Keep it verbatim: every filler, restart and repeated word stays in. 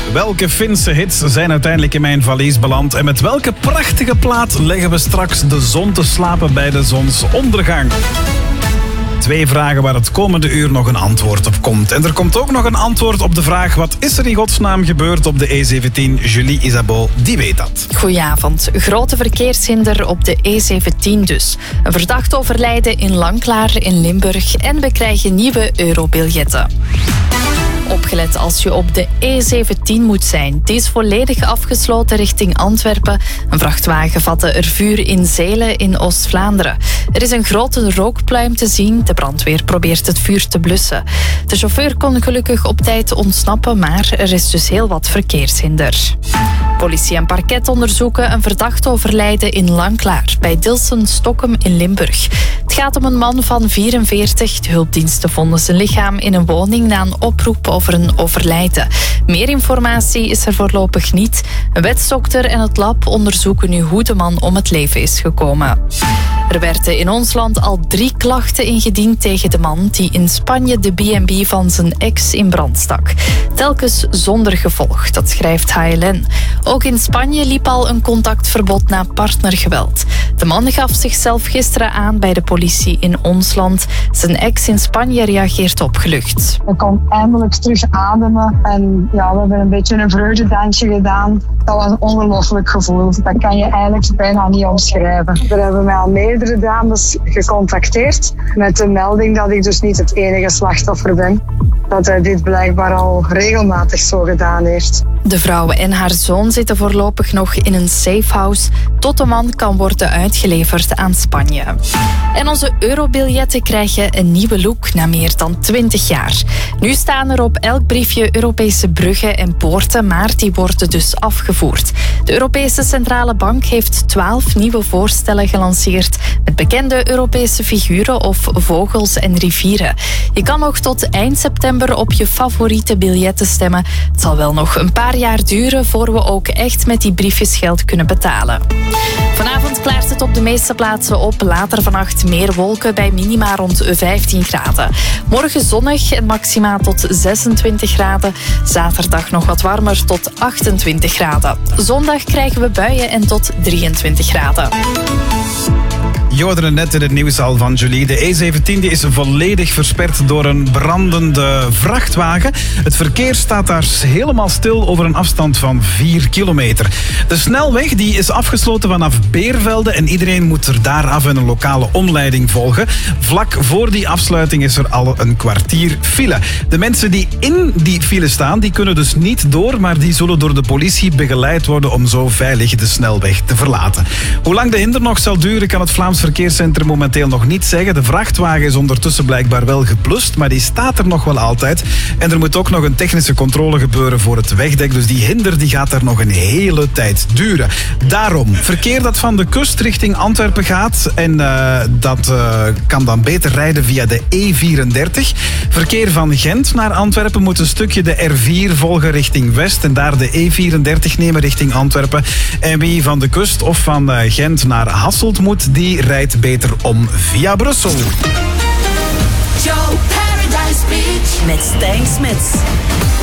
Welke Finse hits zijn uiteindelijk in mijn valies beland? En met welke prachtige plaat leggen we straks de zon te slapen bij de zonsondergang? Twee vragen waar het komende uur nog een antwoord op komt. En er komt ook nog een antwoord op de vraag: wat is er in godsnaam gebeurd op de E zeventien? Julie Isabeau, die weet dat. Goedenavond. Grote verkeershinder op de E zeventien dus. Een verdacht overlijden in Lanklaar in Limburg. En we krijgen nieuwe eurobiljetten. Opgelet als je op de E zeventien moet zijn. Die is volledig afgesloten richting Antwerpen. Een vrachtwagen vatte er vuur in Zelen in Oost-Vlaanderen. Er is een grote rookpluim te zien. De brandweer probeert het vuur te blussen. De chauffeur kon gelukkig op tijd ontsnappen, maar er is dus heel wat verkeershinder. Politie en parket onderzoeken een verdacht overlijden in Lanklaar bij Dilsen-Stokkem in Limburg. Het gaat om een man van vierenveertig. De hulpdiensten vonden zijn lichaam in een woning na een oproep over een overlijden. Meer informatie is er voorlopig niet. Een wetsdokter en het lab onderzoeken nu hoe de man om het leven is gekomen. Er werden in ons land al drie klachten ingediend tegen de man die in Spanje de B en B van zijn ex in brand stak. Telkens zonder gevolg, dat schrijft H L N. Ook in Spanje liep al een contactverbod na partnergeweld. De man gaf zichzelf gisteren aan bij de politie in ons land. Zijn ex in Spanje reageert opgelucht. Ik kon eindelijk terug ademen en ja, we hebben een beetje een vreugdedansje gedaan. Dat was een ongelooflijk gevoel. Dat kan je eigenlijk bijna niet omschrijven. Er hebben mij al meerdere dames gecontacteerd met de melding dat ik dus niet het enige slachtoffer ben. Dat hij dit blijkbaar al regelmatig zo gedaan heeft. De vrouw en haar zoon zitten voorlopig nog in een safehouse tot de man kan worden uitgeleverd aan Spanje. En onze eurobiljetten krijgen een nieuwe look na meer dan twintig jaar. Nu staan er op elk briefje Europese bruggen en poorten, maar die worden dus afgevoerd. De Europese Centrale Bank heeft twaalf nieuwe voorstellen gelanceerd met bekende Europese figuren of vogels en rivieren. Je kan nog tot eind september op je favoriete biljetten stemmen. Het zal wel nog een paar jaar duren voor we ook echt met die briefjes geld kunnen betalen. Vanavond klaart het op de meeste plaatsen op. Later vannacht meer wolken bij minima rond vijftien graden. Morgen zonnig en maxima tot zesentwintig graden. Zaterdag nog wat warmer tot achtentwintig graden. Zondag krijgen we buien en tot drieëntwintig graden. Je hoorde het net in het nieuws al van Julie. De E zeventien die is volledig versperd door een brandende vrachtwagen. Het verkeer staat daar helemaal stil over een afstand van vier kilometer. De snelweg die is afgesloten vanaf Beervelde en iedereen moet er daar af en een lokale omleiding volgen. Vlak voor die afsluiting is er al een kwartier file. De mensen die in die file staan, die kunnen dus niet door, maar die zullen door de politie begeleid worden om zo veilig de snelweg te verlaten. Hoe lang de hinder nog zal duren, kan het Vlaams Verkeerscentrum momenteel nog niet zeggen. De vrachtwagen is ondertussen blijkbaar wel geblust, maar die staat er nog wel altijd. En er moet ook nog een technische controle gebeuren voor het wegdek, dus die hinder die gaat er nog een hele tijd duren. Daarom, verkeer dat van de kust richting Antwerpen gaat en uh, dat uh, kan dan beter rijden via de E vierendertig. Verkeer van Gent naar Antwerpen moet een stukje de R vier volgen richting West en daar de E vierendertig nemen richting Antwerpen. En wie van de kust of van uh, Gent naar Hasselt moet, die rijdt beter om via Brussel. Joe Paradise Beach met Stijn Smits.